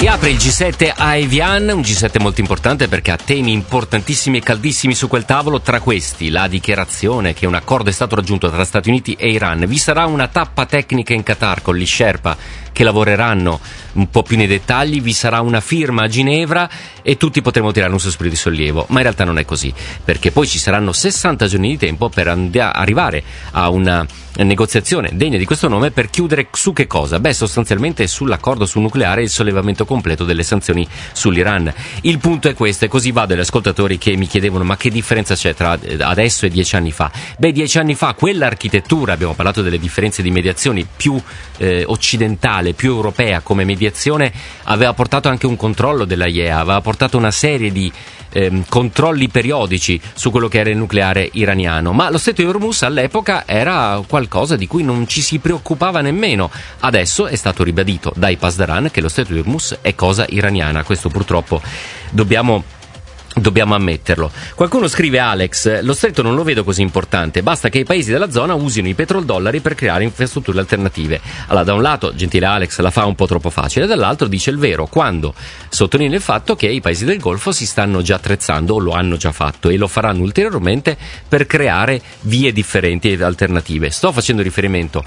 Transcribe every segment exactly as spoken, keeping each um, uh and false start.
Si apre il G sette a Evian, un G sette molto importante perché ha temi importantissimi e caldissimi su quel tavolo, tra questi la dichiarazione che un accordo è stato raggiunto tra Stati Uniti e Iran. Vi sarà una tappa tecnica in Qatar con gli Sherpa che lavoreranno un po' più nei dettagli, vi sarà una firma a Ginevra e tutti potremo tirare un sospiro di sollievo, ma in realtà non è così, perché poi ci saranno sessanta giorni di tempo per and- arrivare a una negoziazione degna di questo nome per chiudere su che cosa? Beh, sostanzialmente sull'accordo sul nucleare e il sollevamento completo delle sanzioni sull'Iran. Il punto è questo, e così vado agli ascoltatori che mi chiedevano ma che differenza c'è tra adesso e dieci anni fa? Beh, dieci anni fa quell'architettura, abbiamo parlato delle differenze di mediazioni, più eh, occidentale, più europea come mediazione, aveva portato anche un controllo della I E A, aveva portato una serie di ehm, controlli periodici su quello che era il nucleare iraniano, ma lo stretto di Hormuz all'epoca era qualcosa di cui non ci si preoccupava nemmeno. Adesso è stato ribadito dai Pasdaran che lo stretto di Hormuz è cosa iraniana, questo purtroppo dobbiamo Dobbiamo ammetterlo. Qualcuno scrive: Alex, lo stretto non lo vedo così importante, basta che i paesi della zona usino i petrodollari per creare infrastrutture alternative. Allora, da un lato, gentile Alex, la fa un po' troppo facile, dall'altro dice il vero quando sottolinea il fatto che i paesi del Golfo si stanno già attrezzando o lo hanno già fatto e lo faranno ulteriormente per creare vie differenti ed alternative. Sto facendo riferimento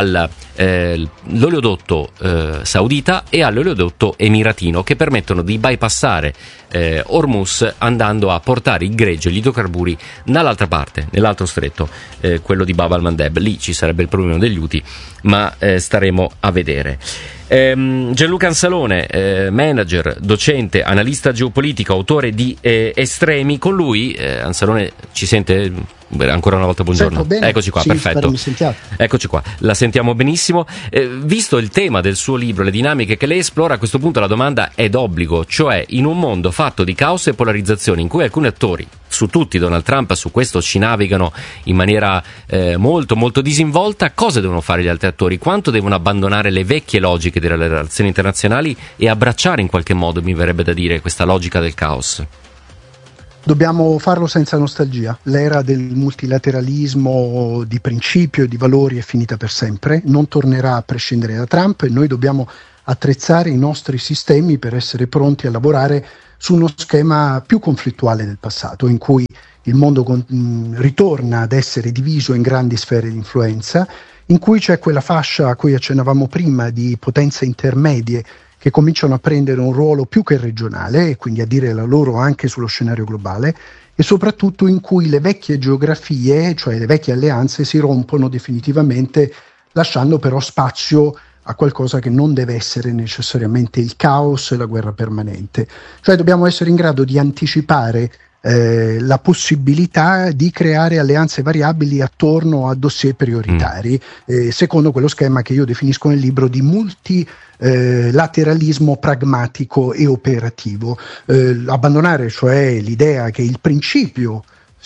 all'oleodotto eh, eh, saudita e all'oleodotto emiratino, che permettono di bypassare eh, Hormuz andando a portare il greggio e gli idrocarburi dall'altra parte, nell'altro stretto, eh, quello di Bab al-Mandeb. Lì ci sarebbe il problema degli Houthi, ma eh, staremo a vedere. Ehm, Gianluca Ansalone, eh, manager, docente, analista geopolitico, autore di eh, Estremi. Con lui, eh, Ansalone, ci sente? Ancora una volta buongiorno. Eccoci qua, sì, perfetto. Eccoci qua, la sentiamo benissimo. Eh, visto il tema del suo libro, le dinamiche che lei esplora, a questo punto la domanda è d'obbligo, cioè in un mondo fatto di caos e polarizzazione in cui alcuni attori, su tutti Donald Trump, su questo ci navigano in maniera eh, molto molto disinvolta, cosa devono fare gli altri attori? Quanto devono abbandonare le vecchie logiche delle relazioni internazionali e abbracciare in qualche modo, mi verrebbe da dire, questa logica del caos? Dobbiamo farlo senza nostalgia. L'era del multilateralismo di principio e di valori è finita per sempre, non tornerà a prescindere da Trump e noi dobbiamo attrezzare i nostri sistemi per essere pronti a lavorare su uno schema più conflittuale del passato, in cui il mondo con, mh, ritorna ad essere diviso in grandi sfere di influenza, in cui c'è quella fascia a cui accennavamo prima di potenze intermedie che cominciano a prendere un ruolo più che regionale e quindi a dire la loro anche sullo scenario globale, e soprattutto in cui le vecchie geografie, cioè le vecchie alleanze, si rompono definitivamente, lasciando però spazio a qualcosa che non deve essere necessariamente il caos e la guerra permanente. Cioè dobbiamo essere in grado di anticipare eh, la possibilità di creare alleanze variabili attorno a dossier prioritari, mm. eh, secondo quello schema che io definisco nel libro di multi Eh, lateralismo pragmatico e operativo, eh, abbandonare cioè l'idea che il principio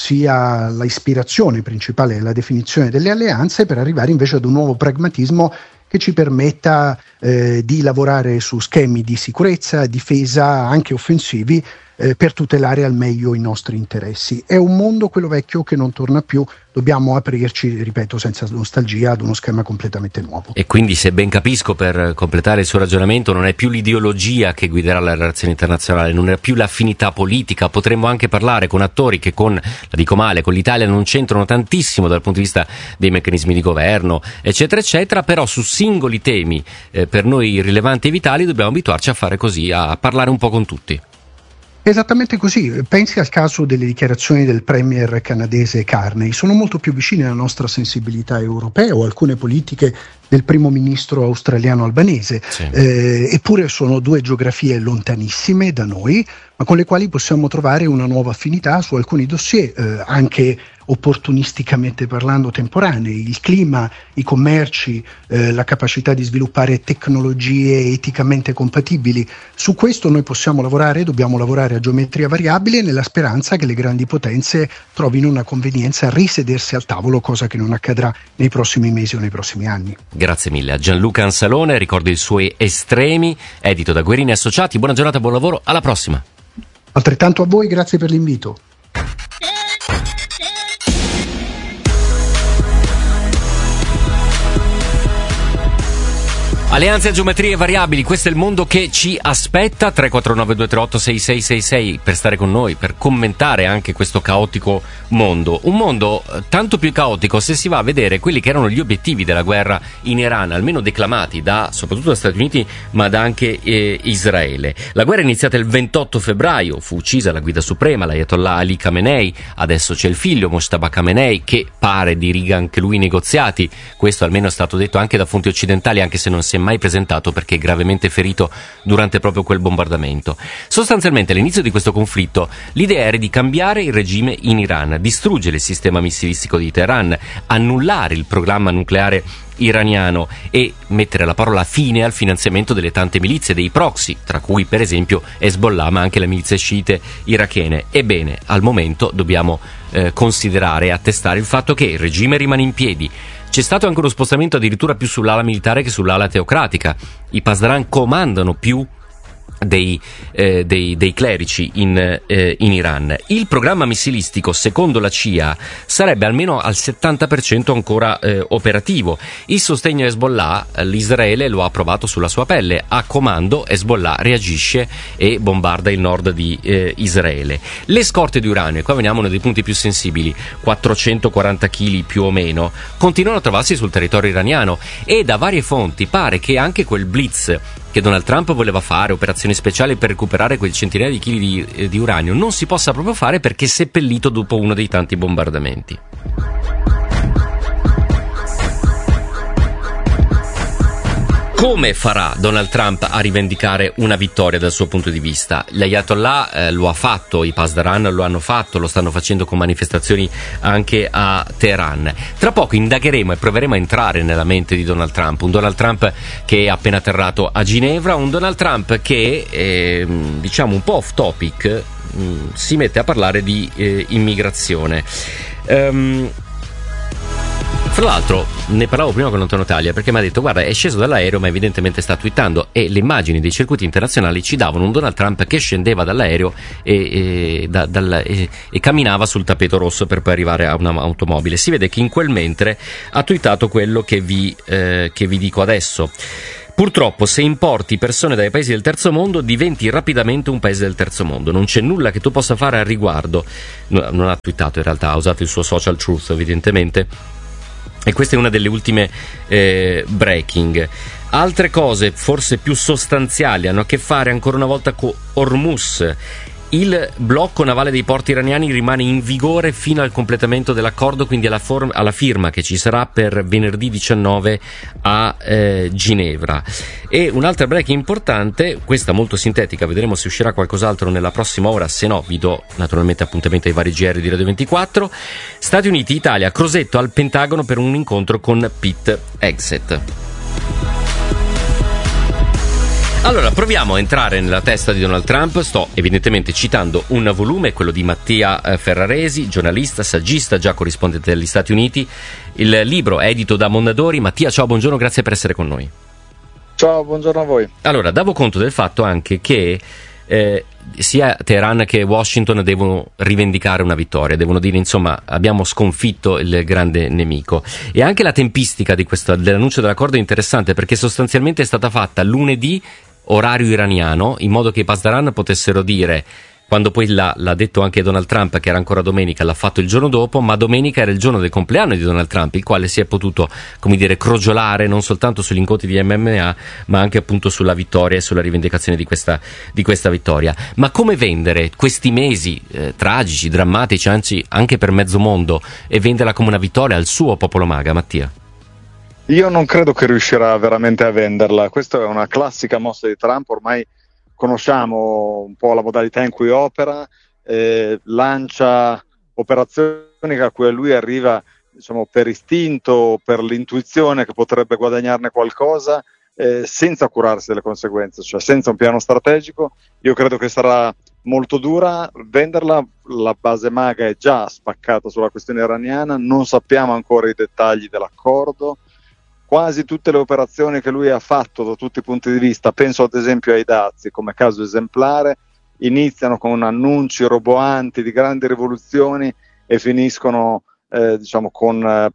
sia l'ispirazione principale della definizione delle alleanze, per arrivare invece ad un nuovo pragmatismo che ci permetta eh, di lavorare su schemi di sicurezza, difesa, anche offensivi, eh, per tutelare al meglio i nostri interessi. È un mondo, quello vecchio, che non torna più. Dobbiamo aprirci, ripeto, senza nostalgia, ad uno schema completamente nuovo. E quindi, se ben capisco, per completare il suo ragionamento, non è più l'ideologia che guiderà la relazione internazionale, non è più l'affinità politica. Potremmo anche parlare con attori che con, la dico male, con l'Italia non c'entrano tantissimo dal punto di vista dei meccanismi di governo, eccetera, eccetera, però su singoli temi eh, per noi rilevanti e vitali dobbiamo abituarci a fare così, a parlare un po' con tutti. Esattamente così. Pensi al caso delle dichiarazioni del premier canadese Carney, sono molto più vicine alla nostra sensibilità europea o alcune politiche del primo ministro australiano albanese, sì. eh, eppure sono due geografie lontanissime da noi, ma con le quali possiamo trovare una nuova affinità su alcuni dossier, eh, anche opportunisticamente parlando temporanei: il clima, i commerci, eh, la capacità di sviluppare tecnologie eticamente compatibili. Su questo noi possiamo lavorare, dobbiamo lavorare a geometria variabile, nella speranza che le grandi potenze trovino una convenienza a risedersi al tavolo, cosa che non accadrà nei prossimi mesi o nei prossimi anni. Grazie mille a Gianluca Ansalone, ricordo i suoi Estremi, edito da Guerini Associati. Buona giornata, buon lavoro, alla prossima. Altrettanto a voi, grazie per l'invito. Alleanze a geometrie variabili, questo è il mondo che ci aspetta. Tre quattro nove due tre otto sei sei sei sei per stare con noi, per commentare anche questo caotico mondo. Un mondo tanto più caotico se si va a vedere quelli che erano gli obiettivi della guerra in Iran, almeno declamati da soprattutto da Stati Uniti ma da anche eh, Israele. La guerra è iniziata il ventotto febbraio, fu uccisa la guida suprema, l'Ayatollah Ali Khamenei. Adesso c'è il figlio Mojtaba Khamenei che pare diriga anche lui i negoziati. Questo almeno è stato detto anche da fonti occidentali, anche se non si è mai presentato perché è gravemente ferito durante proprio quel bombardamento. Sostanzialmente all'inizio di questo conflitto l'idea era di cambiare il regime in Iran, distruggere il sistema missilistico di Teheran, annullare il programma nucleare iraniano e mettere la parola fine al finanziamento delle tante milizie, dei proxy, tra cui per esempio Hezbollah ma anche le milizie sciite irachene. Ebbene, al momento dobbiamo eh, considerare e attestare il fatto che il regime rimane in piedi. C'è stato anche uno spostamento addirittura più sull'ala militare che sull'ala teocratica. I Pasdaran comandano più Dei, eh, dei, dei clerici in, eh, in Iran. Il programma missilistico, secondo la C I A, sarebbe almeno al settanta per cento ancora eh, operativo. Il sostegno a Hezbollah, l'Israele lo ha provato sulla sua pelle. A comando Hezbollah reagisce e bombarda il nord di eh, Israele. Le scorte di uranio, e qua veniamo a uno dei punti più sensibili, quattrocentoquaranta chili più o meno, continuano a trovarsi sul territorio iraniano e da varie fonti pare che anche quel blitz che Donald Trump voleva fare, operazioni speciali per recuperare quel centinaia di chili di, eh, di uranio, non si possa proprio fare perché è seppellito dopo uno dei tanti bombardamenti. Come farà Donald Trump a rivendicare una vittoria dal suo punto di vista? L'Ayatollah eh, lo ha fatto, i Pasdaran lo hanno fatto, lo stanno facendo con manifestazioni anche a Teheran. Tra poco indagheremo e proveremo a entrare nella mente di Donald Trump, un Donald Trump che è appena atterrato a Ginevra, un Donald Trump che, eh, diciamo un po' off topic, mh, si mette a parlare di eh, immigrazione. Um, Fra l'altro ne parlavo prima con Antonio Taglia perché mi ha detto guarda è sceso dall'aereo ma evidentemente sta twittando e le immagini dei circuiti internazionali ci davano un Donald Trump che scendeva dall'aereo e, e, da, dal, e, e camminava sul tappeto rosso per poi arrivare a un'automobile. Si vede che in quel mentre ha twittato quello che vi, eh, che vi dico adesso. Purtroppo se importi persone dai paesi del terzo mondo diventi rapidamente un paese del terzo mondo, non c'è nulla che tu possa fare al riguardo. No, non ha twittato in realtà, ha usato il suo social truth evidentemente. E questa è una delle ultime eh, breaking. Altre cose forse più sostanziali hanno a che fare ancora una volta con Hormuz. Il blocco navale dei porti iraniani rimane in vigore fino al completamento dell'accordo, quindi alla, form- alla firma che ci sarà per venerdì diciannove a eh, Ginevra. E un'altra break importante, questa molto sintetica, vedremo se uscirà qualcos'altro nella prossima ora, se no vi do naturalmente appuntamento ai vari G R di Radio ventiquattro. Stati Uniti, Italia, Crosetto al Pentagono per un incontro con Pete Hegseth. Allora, proviamo a entrare nella testa di Donald Trump. Sto evidentemente citando un volume, quello di Mattia Ferraresi, giornalista, saggista, già corrispondente degli Stati Uniti. Il libro è edito da Mondadori. Mattia, ciao, buongiorno, grazie per essere con noi. Ciao, buongiorno a voi. Allora, davo conto del fatto anche che eh, sia Teheran che Washington devono rivendicare una vittoria, devono dire insomma abbiamo sconfitto il grande nemico, e anche la tempistica di questo, dell'annuncio dell'accordo è interessante perché sostanzialmente è stata fatta lunedì orario iraniano, in modo che i Pasdaran potessero dire, quando poi l'ha, l'ha detto anche Donald Trump che era ancora domenica, l'ha fatto il giorno dopo, ma domenica era il giorno del compleanno di Donald Trump, il quale si è potuto, come dire, crogiolare non soltanto sugli incontri di M M A ma anche appunto sulla vittoria e sulla rivendicazione di questa, di questa vittoria. Ma come vendere questi mesi eh, tragici, drammatici, anzi anche per mezzo mondo, e venderla come una vittoria al suo popolo MAGA, Mattia? Io non credo che riuscirà veramente a venderla. Questa è una classica mossa di Trump, ormai conosciamo un po' la modalità in cui opera, eh, lancia operazioni a cui lui arriva, diciamo, per istinto, per l'intuizione che potrebbe guadagnarne qualcosa, eh, senza curarsi delle conseguenze, cioè senza un piano strategico. Io credo che sarà molto dura venderla. La base MAGA è già spaccata sulla questione iraniana, non sappiamo ancora i dettagli dell'accordo. Quasi tutte le operazioni che lui ha fatto da tutti i punti di vista, penso ad esempio ai dazi come caso esemplare, iniziano con annunci roboanti di grandi rivoluzioni e finiscono eh, diciamo con eh,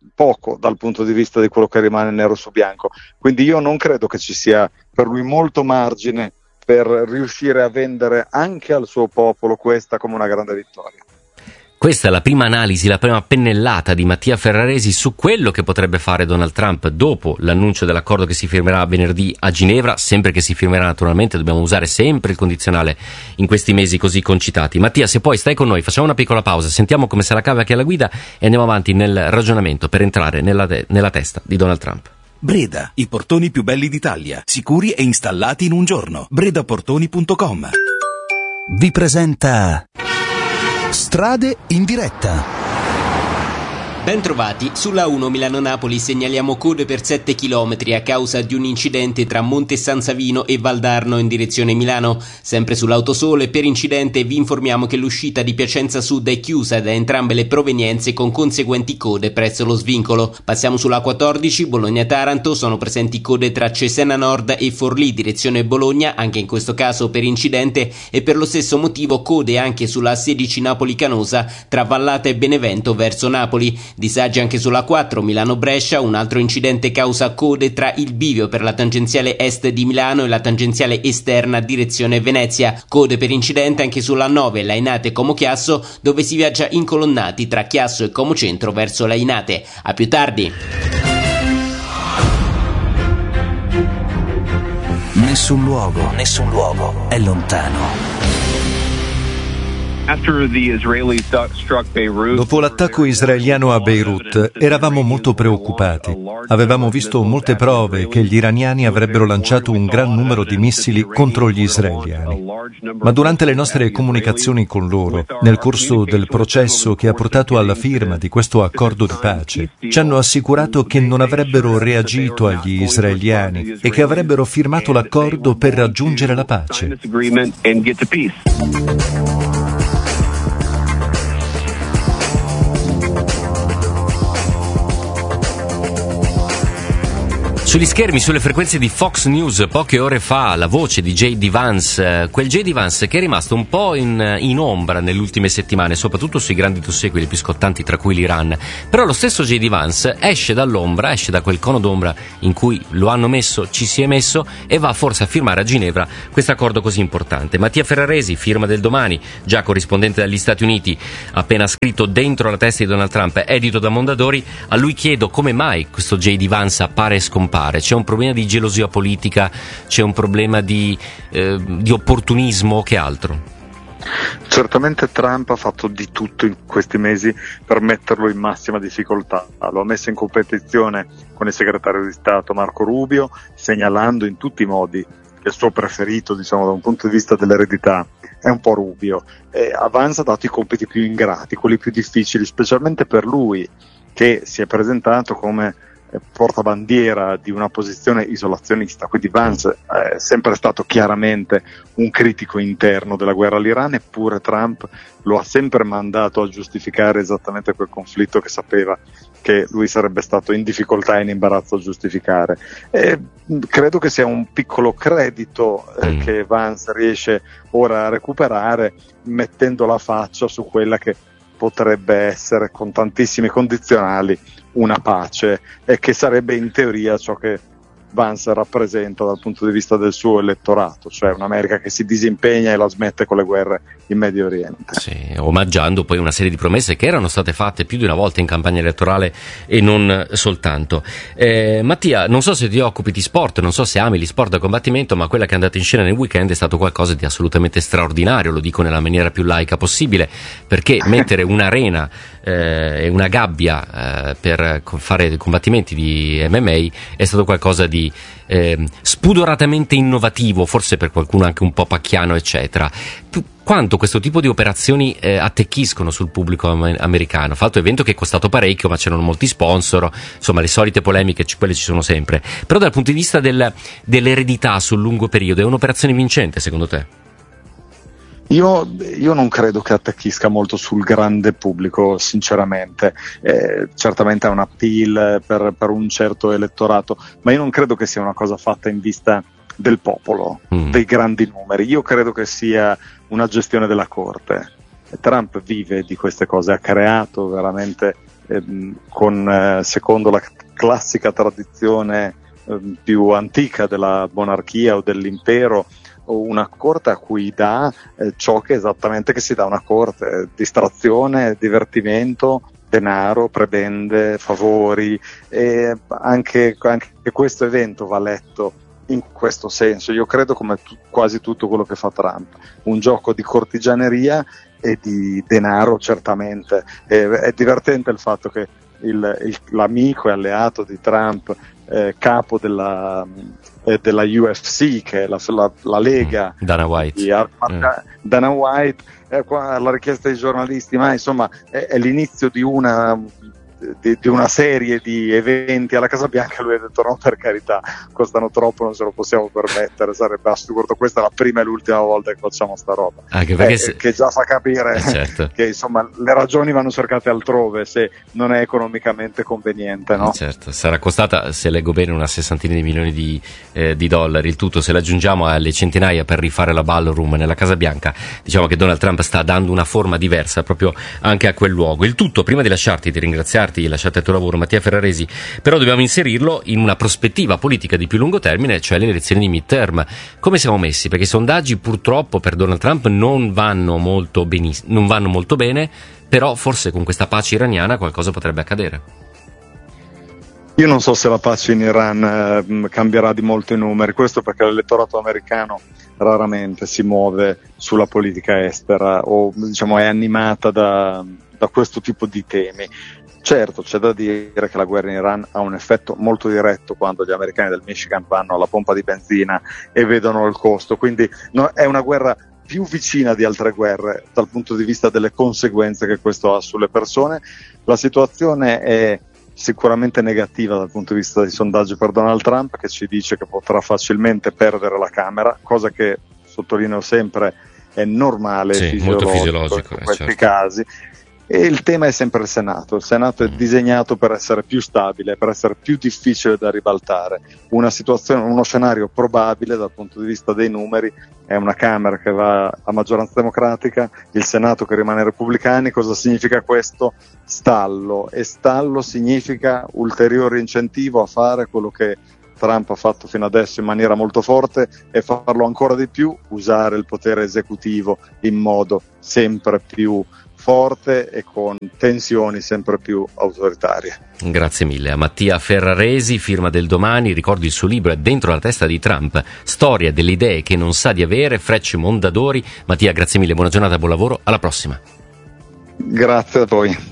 poco dal punto di vista di quello che rimane nero su bianco. Quindi io non credo che ci sia per lui molto margine per riuscire a vendere anche al suo popolo questa come una grande vittoria. Questa è la prima analisi, la prima pennellata di Mattia Ferraresi su quello che potrebbe fare Donald Trump dopo l'annuncio dell'accordo che si firmerà venerdì a Ginevra, sempre che si firmerà naturalmente, dobbiamo usare sempre il condizionale in questi mesi così concitati. Mattia, se poi stai con noi, facciamo una piccola pausa, sentiamo come se la cava chi è alla guida e andiamo avanti nel ragionamento per entrare nella, te- nella testa di Donald Trump. Breda, i portoni più belli d'Italia, sicuri e installati in un giorno. bredaportoni punto com vi presenta Strade in diretta. Bentrovati, sulla uno Milano-Napoli segnaliamo code per sette chilometri a causa di un incidente tra Monte San Savino e Valdarno in direzione Milano. Sempre sull'autosole, per incidente vi informiamo che l'uscita di Piacenza Sud è chiusa da entrambe le provenienze con conseguenti code presso lo svincolo. Passiamo sulla quattordici Bologna-Taranto, sono presenti code tra Cesena Nord e Forlì direzione Bologna, anche in questo caso per incidente, e per lo stesso motivo code anche sulla sedici Napoli-Canosa tra Vallata e Benevento verso Napoli. Disagi anche sulla quattro Milano-Brescia, un altro incidente causa code tra il bivio per la tangenziale est di Milano e la tangenziale esterna direzione Venezia. Code per incidente anche sulla nove Lainate-Como Chiasso, dove si viaggia incolonnati tra Chiasso e Como Centro verso Lainate. A più tardi. Nessun luogo, nessun luogo è lontano. Dopo l'attacco israeliano a Beirut eravamo molto preoccupati. Avevamo visto molte prove che gli iraniani avrebbero lanciato un gran numero di missili contro gli israeliani. Ma durante le nostre comunicazioni con loro, nel corso del processo che ha portato alla firma di questo accordo di pace, ci hanno assicurato che non avrebbero reagito agli israeliani e che avrebbero firmato l'accordo per raggiungere la pace. Sugli schermi, sulle frequenze di Fox News, poche ore fa, la voce di J D. Vance, quel J D. Vance che è rimasto un po' in, in ombra nelle ultime settimane, soprattutto sui grandi dossier, quelli più scottanti, tra cui l'Iran. Però lo stesso J D. Vance esce dall'ombra, esce da quel cono d'ombra in cui lo hanno messo, ci si è messo, e va forse a firmare a Ginevra questo accordo così importante. Mattia Ferraresi, firma del Domani, già corrispondente dagli Stati Uniti, appena scritto Dentro la testa di Donald Trump, edito da Mondadori. A lui chiedo come mai questo J D. Vance appare e scompare. C'è un problema di gelosia politica, c'è un problema di, eh, di opportunismo, che altro? Certamente Trump ha fatto di tutto in questi mesi per metterlo in massima difficoltà. Lo ha messo in competizione con il segretario di Stato Marco Rubio, segnalando in tutti i modi che il suo preferito, diciamo, da un punto di vista dell'eredità è un po' Rubio. E Vance ha dato i compiti più ingrati, quelli più difficili, specialmente per lui, che si è presentato come portabandiera di una posizione isolazionista. Quindi Vance è sempre stato chiaramente un critico interno della guerra all'Iran, eppure Trump lo ha sempre mandato a giustificare esattamente quel conflitto che sapeva che lui sarebbe stato in difficoltà e in imbarazzo a giustificare. E credo che sia un piccolo credito eh, mm. che Vance riesce ora a recuperare, mettendo la faccia su quella che potrebbe essere, con tantissimi condizionali, una pace, e che sarebbe in teoria ciò che Vance rappresenta dal punto di vista del suo elettorato, cioè un'America che si disimpegna e la smette con le guerre in Medio Oriente. Sì, omaggiando poi una serie di promesse che erano state fatte più di una volta in campagna elettorale e non soltanto. Eh, Mattia, non so se ti occupi di sport, non so se ami gli sport da combattimento, ma quella che è andata in scena nel weekend è stato qualcosa di assolutamente straordinario, lo dico nella maniera più laica possibile, perché mettere un'arena e eh, una gabbia eh, per fare combattimenti di M M A è stato qualcosa di eh, spudoratamente innovativo, forse per qualcuno anche un po' pacchiano, eccetera. Quanto questo tipo di operazioni eh, attecchiscono sul pubblico am- americano? Fatto evento che è costato parecchio, ma c'erano molti sponsor, insomma le solite polemiche, quelle ci sono sempre. Però dal punto di vista del, dell'eredità sul lungo periodo è un'operazione vincente, secondo te? Io, io non credo che attecchisca molto sul grande pubblico, sinceramente. Eh, certamente è un appeal per, per un certo elettorato, ma io non credo che sia una cosa fatta in vista del popolo, mm. dei grandi numeri. Io credo che sia una gestione della corte. Trump vive di queste cose, ha creato veramente ehm, con eh, secondo la classica tradizione eh, più antica della monarchia o dell'impero, o una corte a cui dà eh, ciò che esattamente che si dà a una corte: distrazione, divertimento, denaro, prebende, favori, e anche, anche questo evento va letto in questo senso. Io credo, come t- quasi tutto quello che fa Trump, un gioco di cortigianeria e di denaro, certamente. E, è divertente il fatto che il, il, l'amico e alleato di Trump, eh, capo della, eh, della U F C, che è la, la, la lega, mm, Dana White, di, mm. Dana White, eh, qua, alla richiesta dei giornalisti, ma insomma è, è l'inizio di una Di, di una serie di eventi alla Casa Bianca. Lui ha detto: no, per carità, costano troppo, non ce lo possiamo permettere, sarebbe assurdo, questa è la prima e l'ultima volta che facciamo sta roba. Anche perché eh, se... che già fa capire eh, certo. che insomma le ragioni vanno cercate altrove se non è economicamente conveniente, no? Eh, certo, sarà costata, se leggo bene, una sessantina di milioni di, eh, di dollari. Il tutto, se l'aggiungiamo alle centinaia per rifare la ballroom nella Casa Bianca, diciamo che Donald Trump sta dando una forma diversa proprio anche a quel luogo. Il tutto, prima di lasciarti, di ringraziarti, lasciate il tuo lavoro, Mattia Ferraresi, però dobbiamo inserirlo in una prospettiva politica di più lungo termine, cioè le elezioni di midterm. Come siamo messi? Perché i sondaggi purtroppo per Donald Trump non vanno molto beniss- non vanno molto bene, però forse con questa pace iraniana qualcosa potrebbe accadere. Io non so se la pace in Iran eh, cambierà di molto i numeri, questo perché l'elettorato americano raramente si muove sulla politica estera o, diciamo, è animata da, da questo tipo di temi. Certo, c'è da dire che la guerra in Iran ha un effetto molto diretto quando gli americani del Michigan vanno alla pompa di benzina e vedono il costo, quindi no, è una guerra più vicina di altre guerre dal punto di vista delle conseguenze che questo ha sulle persone. La situazione è sicuramente negativa dal punto di vista dei sondaggi per Donald Trump, che ci dice che potrà facilmente perdere la Camera, cosa che, sottolineo sempre, è normale, sì, fisiologico, molto fisiologico in questi certo. casi. E il tema è sempre il Senato. Il Senato è disegnato per essere più stabile, per essere più difficile da ribaltare. Una situazione, uno scenario probabile dal punto di vista dei numeri è una Camera che va a maggioranza democratica, il Senato che rimane repubblicani. Cosa significa questo? Stallo, e stallo significa ulteriore incentivo a fare quello che Trump ha fatto fino adesso in maniera molto forte e farlo ancora di più, usare il potere esecutivo in modo sempre più forte e con tensioni sempre più autoritarie. Grazie mille a Mattia Ferraresi, firma del Domani. Ricordo il suo libro è Dentro la testa di Trump, storia delle idee che non sa di avere, Frecce Mondadori. Mattia, grazie mille, buona giornata, buon lavoro, alla prossima. Grazie a voi.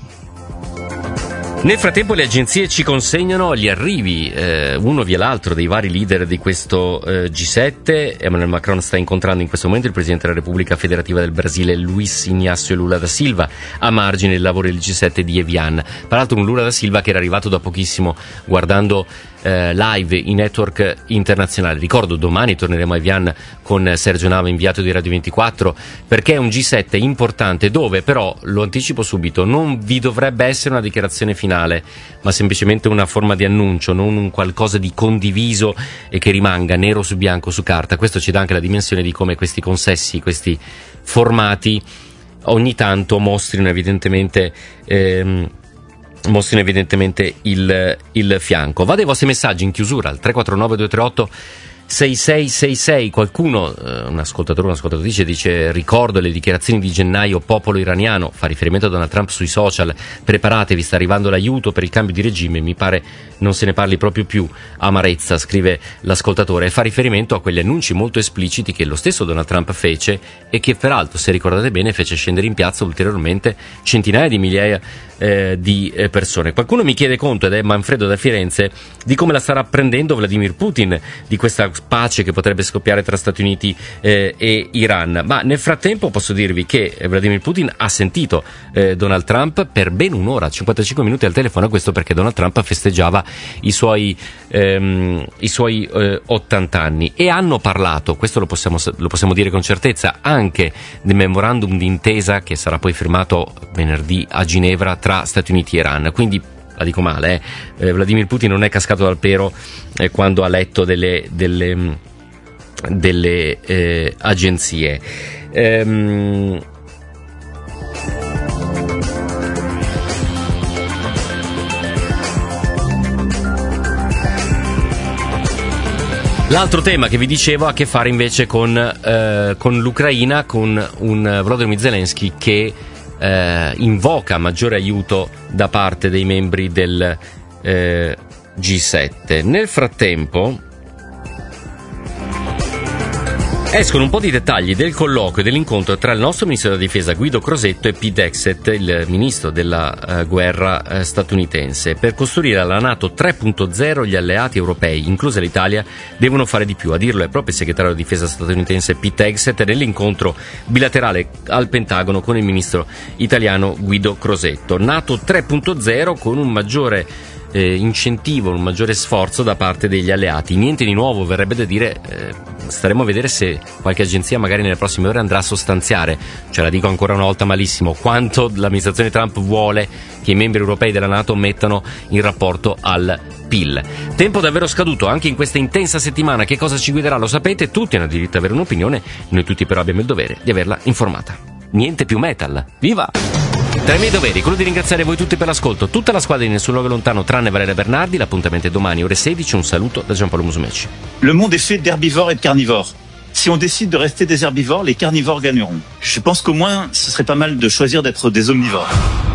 Nel frattempo le agenzie ci consegnano gli arrivi, eh, uno via l'altro, dei vari leader di questo eh, G sette. Emmanuel Macron sta incontrando in questo momento il Presidente della Repubblica Federativa del Brasile, Luiz Inácio Lula da Silva, a margine del lavoro del G sette di Evian. Peraltro un Lula da Silva che era arrivato da pochissimo guardando eh, live i network internazionali. Ricordo, domani torneremo a Evian con Sergio Nava, inviato di Radio ventiquattro, perché è un G sette importante dove però, lo anticipo subito, non vi dovrebbe essere una dichiarazione finale, ma semplicemente una forma di annuncio, non un qualcosa di condiviso e che rimanga nero su bianco su carta. Questo ci dà anche la dimensione di come questi consessi, questi formati ogni tanto mostrino evidentemente ehm, mostrino evidentemente il, il fianco. Vado ai vostri messaggi in chiusura al tre quattro nove due tre otto sei sei sei sei. Qualcuno, un ascoltatore, un'ascoltatrice dice: ricordo le dichiarazioni di gennaio, popolo iraniano, fa riferimento a Donald Trump sui social, preparatevi, sta arrivando l'aiuto per il cambio di regime. Mi pare non se ne parli proprio più, amarezza, scrive l'ascoltatore, e fa riferimento a quegli annunci molto espliciti che lo stesso Donald Trump fece e che peraltro, se ricordate bene, fece scendere in piazza ulteriormente centinaia di migliaia eh, di eh, persone. Qualcuno mi chiede conto, ed è Manfredo da Firenze, di come la starà prendendo Vladimir Putin, di questa pace che potrebbe scoppiare tra Stati Uniti eh, e Iran. Ma nel frattempo posso dirvi che Vladimir Putin ha sentito eh, Donald Trump per ben un'ora, cinquantacinque minuti al telefono, questo perché Donald Trump festeggiava i suoi ehm, i suoi eh, ottanta anni, e hanno parlato, questo lo possiamo, lo possiamo dire con certezza, anche del memorandum d'intesa che sarà poi firmato venerdì a Ginevra tra Stati Uniti e Iran. Quindi la dico male, eh? Eh, Vladimir Putin non è cascato dal pero eh, quando ha letto delle, delle, delle eh, agenzie. Ehm... L'altro tema che vi dicevo ha a che fare invece con, eh, con l'Ucraina, con un Volodymyr Zelensky che eh, invoca maggiore aiuto da parte dei membri del eh, G sette. Nel frattempo escono un po' di dettagli del colloquio e dell'incontro tra il nostro ministro della difesa Guido Crosetto e Pete Hegseth, il ministro della uh, guerra uh, statunitense. Per costruire la NATO tre punto zero gli alleati europei, inclusa l'Italia, devono fare di più. A dirlo è proprio il segretario di difesa statunitense Pete Hegseth nell'incontro bilaterale al Pentagono con il ministro italiano Guido Crosetto. NATO tre punto zero con un maggiore Eh, incentivo, un maggiore sforzo da parte degli alleati. Niente di nuovo, verrebbe da dire, eh, staremo a vedere se qualche agenzia magari nelle prossime ore andrà a sostanziare, ce la dico ancora una volta malissimo, quanto l'amministrazione Trump vuole che i membri europei della NATO mettano in rapporto al P I L. Tempo davvero scaduto anche in questa intensa settimana. Che cosa ci guiderà lo sapete, tutti hanno diritto ad avere un'opinione, noi tutti però abbiamo il dovere di averla informata. Niente più metal, viva! Tra i miei doveri, quello di ringraziare voi tutti per l'ascolto, tutta la squadra di Nessun Luogo Lontano tranne Valeria Bernardi. L'appuntamento è domani ore sedici. Un saluto da Giampaolo Musumeci. Le monde est fait d'herbivores et de carnivores. Si on décide de rester des herbivores, les carnivores gagneront. Je pense qu'au moins, ce serait pas mal de choisir d'être des omnivores.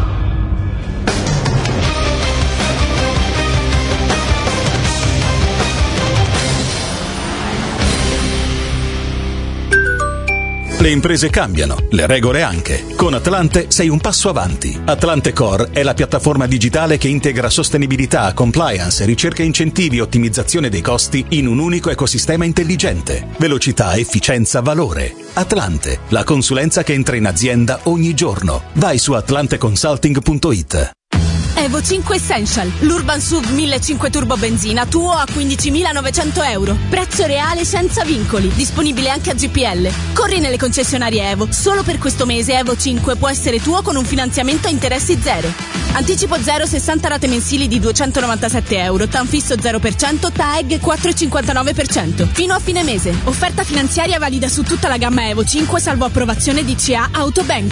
Le imprese cambiano, le regole anche. Con Atlante sei un passo avanti. Atlante Core è la piattaforma digitale che integra sostenibilità, compliance, ricerca incentivi e ottimizzazione dei costi in un unico ecosistema intelligente. Velocità, efficienza, valore. Atlante, la consulenza che entra in azienda ogni giorno. Vai su atlante consulting punto it. Evo cinque Essential, l'Urban S U V millecinquecento turbo benzina tuo a quindicimilanovecento euro. Prezzo reale senza vincoli, disponibile anche a G P L. Corri nelle concessionarie Evo. Solo per questo mese Evo cinque può essere tuo con un finanziamento a interessi zero. Anticipo zero, sessanta rate mensili di duecentonovantasette euro. Tan fisso zero per cento, T A E G quattro virgola cinquantanove per cento. Fino a fine mese. Offerta finanziaria valida su tutta la gamma Evo cinque salvo approvazione di C A Autobank.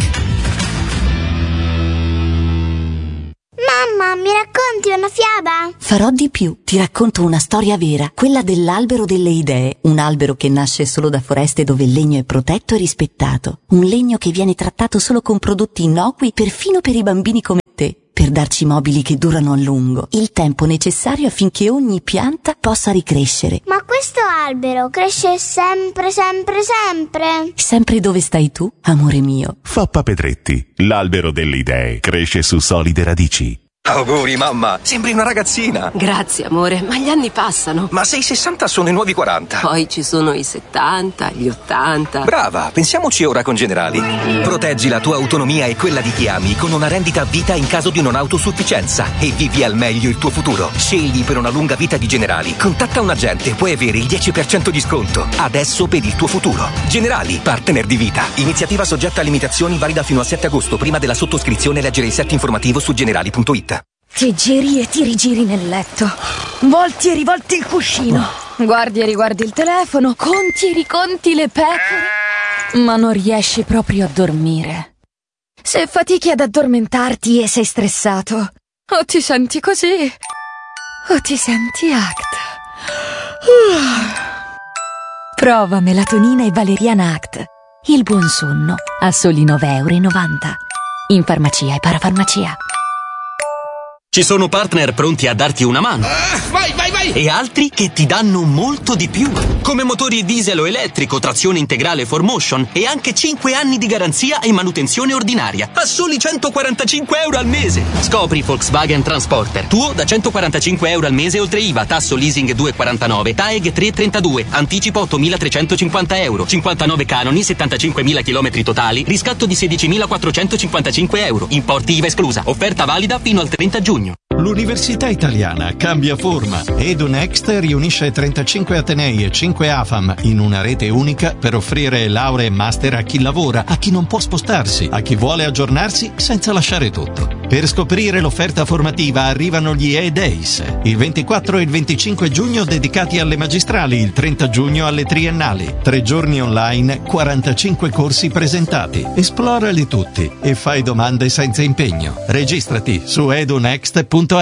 Mamma, mi racconti una fiaba? Farò di più. Ti racconto una storia vera, quella dell'albero delle idee, un albero che nasce solo da foreste dove il legno è protetto e rispettato, un legno che viene trattato solo con prodotti innocui perfino per i bambini come te, per darci mobili che durano a lungo, il tempo necessario affinché ogni pianta possa ricrescere. Ma questo albero cresce sempre, sempre, sempre? Sempre dove stai tu, amore mio. Foppa Pedretti, l'albero delle idee, cresce su solide radici. Auguri mamma, sembri una ragazzina. Grazie amore, ma gli anni passano. Ma se i sessanta sono i nuovi quaranta. Poi ci sono i settanta, gli ottanta. Brava, pensiamoci ora con Generali. Proteggi la tua autonomia e quella di chi ami con una rendita a vita in caso di non autosufficienza e vivi al meglio il tuo futuro. Scegli per una lunga vita di Generali. Contatta un agente, puoi avere il dieci per cento di sconto. Adesso per il tuo futuro. Generali, partner di vita. Iniziativa soggetta a limitazioni, valida fino al sette agosto. Prima della sottoscrizione leggere il set informativo su generali punto it. Ti giri e ti rigiri nel letto, volti e rivolti il cuscino, guardi e riguardi il telefono, conti e riconti le pecore, ma non riesci proprio a dormire. Se fatichi ad addormentarti e sei stressato, o ti senti così, o ti senti Act. Prova melatonina e valeriana Act. Il buon sonno a soli nove e novanta euro. In farmacia e parafarmacia. Ci sono partner pronti a darti una mano. Ah, vai, vai, vai! E altri che ti danno molto di più. Come motori diesel o elettrico, trazione integrale four motion e anche cinque anni di garanzia e manutenzione ordinaria. A soli centoquarantacinque euro al mese. Scopri Volkswagen Transporter. Tuo da centoquarantacinque euro al mese oltre I V A. Tasso leasing due virgola quarantanove. T A E G tre virgola trentadue. Anticipo ottomilatrecentocinquanta euro. cinquantanove canoni, settantacinquemila chilometri totali. Riscatto di sedicimilaquattrocentocinquantacinque euro. Importi I V A esclusa. Offerta valida fino al trenta giugno. L'Università Italiana cambia forma. EduNext riunisce trentacinque atenei e cinque A F A M in una rete unica per offrire lauree e master a chi lavora, a chi non può spostarsi, a chi vuole aggiornarsi senza lasciare tutto. Per scoprire l'offerta formativa arrivano gli E-Days, il ventiquattro e il venticinque giugno dedicati alle magistrali, il trenta giugno alle triennali. Tre giorni online, quarantacinque corsi presentati. Esplorali tutti e fai domande senza impegno. Registrati su edunext punto e u.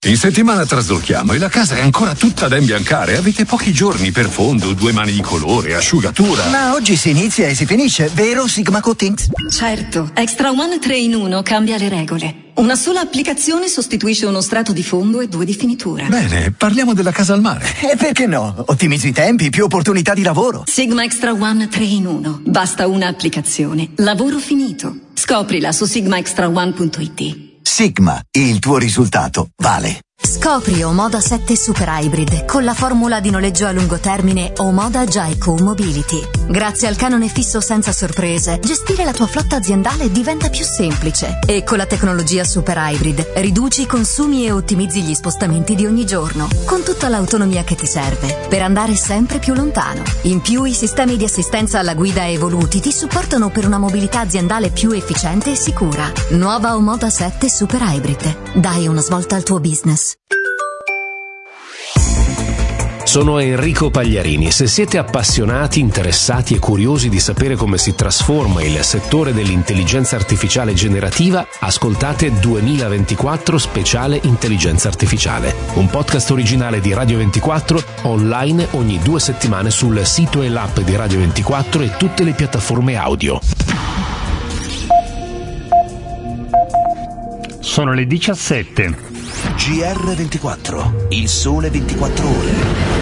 In settimana traslochiamo e la casa è ancora tutta da imbiancare. Avete pochi giorni per fondo, due mani di colore, asciugatura. Ma oggi si inizia e si finisce, vero Sigma Coatings? Certo, Extra One tre in uno cambia le regole. Una sola applicazione sostituisce uno strato di fondo e due di finitura. Bene, parliamo della casa al mare. E perché no? Ottimizzi i tempi, più opportunità di lavoro. Sigma Extra One tre in uno. Basta una applicazione. Lavoro finito. Scoprila su sigma extra one punto it. Sigma, il tuo risultato vale. Scopri Omoda sette Super Hybrid con la formula di noleggio a lungo termine Omoda Jaico Mobility. Grazie al canone fisso senza sorprese, gestire la tua flotta aziendale diventa più semplice. E con la tecnologia Super Hybrid riduci i consumi e ottimizzi gli spostamenti di ogni giorno, con tutta l'autonomia che ti serve per andare sempre più lontano. In più, i sistemi di assistenza alla guida evoluti ti supportano per una mobilità aziendale più efficiente e sicura. Nuova Omoda sette Super Hybrid. Dai una svolta al tuo business. Sono Enrico Pagliarini. Se siete appassionati, interessati e curiosi di sapere come si trasforma il settore dell'intelligenza artificiale generativa, ascoltate duemilaventiquattro Speciale Intelligenza Artificiale, un podcast originale di Radio ventiquattro, online ogni due settimane sul sito e l'app di Radio ventiquattro e tutte le piattaforme audio. Sono le diciassette. G R ventiquattro, il sole ventiquattro ore.